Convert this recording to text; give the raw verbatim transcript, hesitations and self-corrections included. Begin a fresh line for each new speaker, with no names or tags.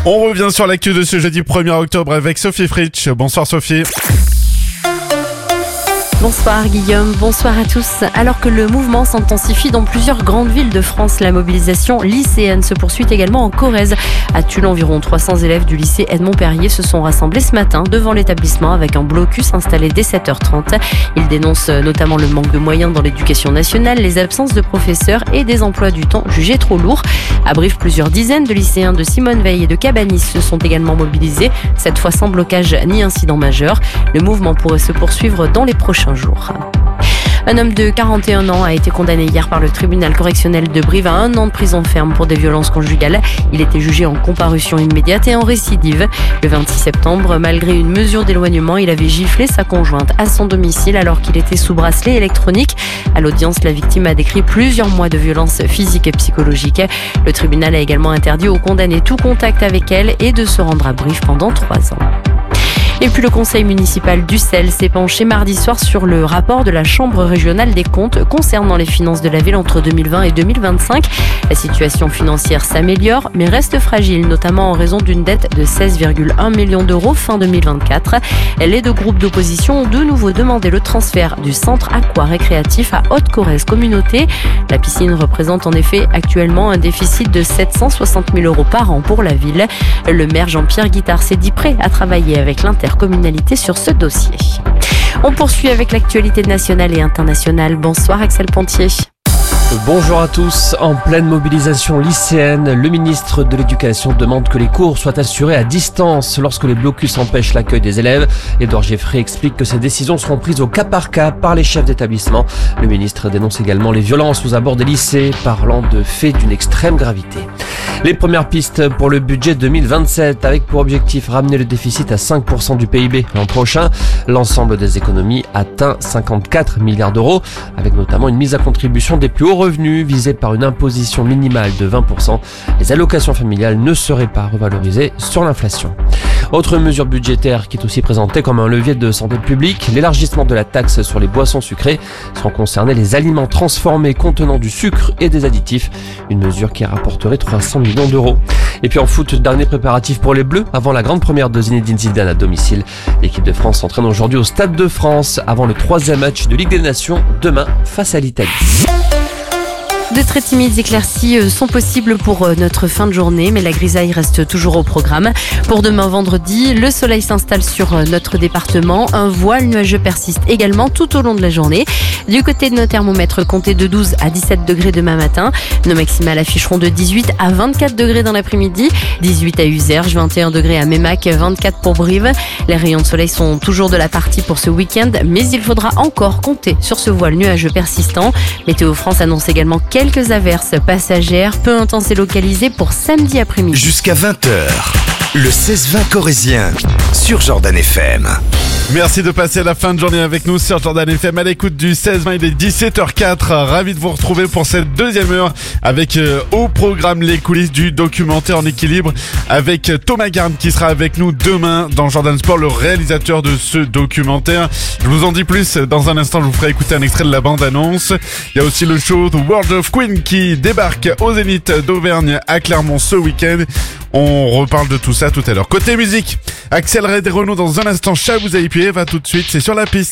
On revient sur l'actu de ce jeudi premier octobre avec Sophie Fritsch. Bonsoir Sophie.
Bonsoir Guillaume, bonsoir à tous. Alors que le mouvement s'intensifie dans plusieurs grandes villes de France, la mobilisation lycéenne se poursuit également en Corrèze. À Tulle, environ trois cents élèves du lycée Edmond-Perrier se sont rassemblés ce matin devant l'établissement avec un blocus installé dès sept heures trente. Ils dénoncent notamment le manque de moyens dans l'éducation nationale, les absences de professeurs et des emplois du temps jugés trop lourds. À Brive, plusieurs dizaines de lycéens de Simone-Veil et de Cabanis se sont également mobilisés, cette fois sans blocage ni incident majeur. Le mouvement pourrait se poursuivre dans les prochains jours. Un homme de quarante et un ans a été condamné hier par le tribunal correctionnel de Brive à un an de prison ferme pour des violences conjugales. Il était jugé en comparution immédiate et en récidive. Le vingt-six septembre, malgré une mesure d'éloignement, il avait giflé sa conjointe à son domicile alors qu'il était sous bracelet électronique. À l'audience, la victime a décrit plusieurs mois de violences physiques et psychologiques. Le tribunal a également interdit aux condamnés tout contact avec elle et de se rendre à Brive pendant trois ans. Et puis le conseil municipal d'Ussel s'est penché mardi soir sur le rapport de la Chambre régionale des comptes concernant les finances de la ville entre deux mille vingt et deux mille vingt-cinq. La situation financière s'améliore mais reste fragile, notamment en raison d'une dette de seize virgule un millions d'euros fin deux mille vingt-quatre. Les deux groupes d'opposition ont de nouveau demandé le transfert du centre aqua-récréatif à Haute-Corrèze Communauté. La piscine représente en effet actuellement un déficit de sept cent soixante mille euros par an pour la ville. Le maire Jean-Pierre Guittard s'est dit prêt à travailler avec l'inter communalité sur ce dossier. On poursuit avec l'actualité nationale et internationale. Bonsoir Axel Pontier.
Bonjour à tous. En pleine mobilisation lycéenne, le ministre de l'Éducation demande que les cours soient assurés à distance lorsque les blocus empêchent l'accueil des élèves. Édouard Geffray explique que ces décisions seront prises au cas par cas par les chefs d'établissement. Le ministre dénonce également les violences aux abords des lycées, parlant de faits d'une extrême gravité. Les premières pistes pour le budget deux mille vingt-sept, avec pour objectif ramener le déficit à cinq pour cent du P I B l'an prochain. L'ensemble des économies atteint cinquante-quatre milliards d'euros, avec notamment une mise à contribution des plus hauts revenus visés par une imposition minimale de vingt pour cent. Les allocations familiales ne seraient pas revalorisées sur l'inflation. Autre mesure budgétaire qui est aussi présentée comme un levier de santé publique, l'élargissement de la taxe sur les boissons sucrées. Seront concernés les aliments transformés contenant du sucre et des additifs. Une mesure qui rapporterait trois cents millions d'euros. Et puis en foot, dernier préparatif pour les Bleus avant la grande première de Zinedine Zidane à domicile. L'équipe de France s'entraîne aujourd'hui au Stade de France avant le troisième match de Ligue des Nations demain face à l'Italie.
De très timides éclaircies sont possibles pour notre fin de journée, mais la grisaille reste toujours au programme. Pour demain vendredi, le soleil s'installe sur notre département. Un voile nuageux persiste également tout au long de la journée. Du côté de nos thermomètres, comptez de douze à dix-sept degrés demain matin. Nos maximales afficheront de dix-huit à vingt-quatre degrés dans l'après-midi. dix-huit à Uzerge, vingt et un degrés à Meymac, vingt-quatre pour Brive. Les rayons de soleil sont toujours de la partie pour ce week-end, mais il faudra encore compter sur ce voile nuageux persistant. Météo France annonce également quelques Quelques averses passagères, peu intenses et localisées pour samedi après-midi.
Jusqu'à vingt heures, le seize vingt corrézien sur Jordan F M.
Merci de passer la fin de journée avec nous sur Jordan F M à l'écoute du seize vingt, il est dix-sept heures quatre. Ravi de vous retrouver pour cette deuxième heure avec euh, au programme les coulisses du documentaire En équilibre avec Thomas Garn qui sera avec nous demain dans Jordan Sport, le réalisateur de ce documentaire. Je vous en dis plus dans un instant, je vous ferai écouter un extrait de la bande-annonce. Il y a aussi le show The World of Queen qui débarque au Zénith d'Auvergne à Clermont ce week-end. On reparle de tout ça tout à l'heure. Côté musique, Axel Red et Renaud dans un instant, Chat vous a épié, va tout de suite, c'est sur la piste.